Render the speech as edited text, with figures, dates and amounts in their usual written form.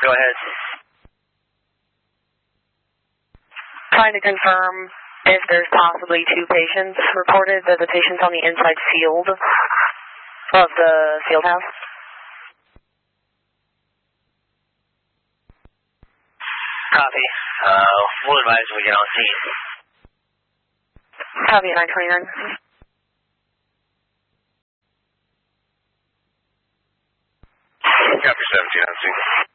Go ahead. Trying to confirm if there's possibly 2 patients reported, that the patient's on the inside field of the field house. Copy. We'll advise when we get on scene. Copy at 929. Copy 17 on scene.